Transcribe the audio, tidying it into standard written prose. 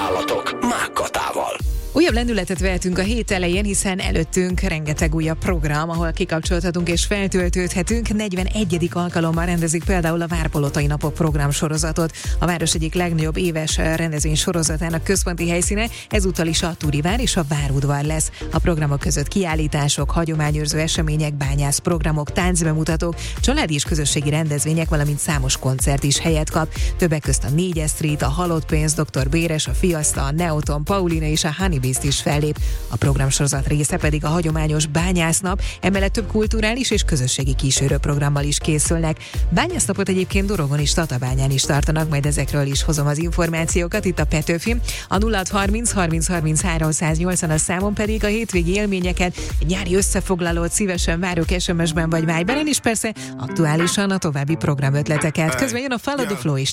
ajánlatok Mákkatával. Újabb lendületet vehetünk a hét elején, hiszen előttünk rengeteg újabb program, ahol kikapcsolhatunk és feltöltődhetünk. 41. alkalommal rendezik például a Várpalotai Napok programsorozatot. A város egyik legnagyobb éves rendezvény sorozatának központi helyszíne ezúttal is a Turivár és a Várudvar lesz. A programok között kiállítások, hagyományőrző események, bányászprogramok, táncbemutatók, családi és közösségi rendezvények, valamint számos koncert is helyet kap. Többek közt a 4 Street, a Halott Pénz, Dr. Béres, a Fiaszta, a Neoton, Paulina és a Honey Beast is fellép. A programsorozat része pedig a hagyományos bányásznap, emellett több kulturális és közösségi kísérőprogrammal is készülnek. Bányásznapot egyébként Dorogon és Tatabányán is tartanak, majd ezekről is hozom az információkat itt a Petőfi. A 0630 30 30 380 a számon pedig a hétvégi élményeket, egy nyári összefoglalót szívesen várok SMS-ben vagy Viberen, és persze aktuálisan a további programötleteket. Közben jön a Follow the Flow is.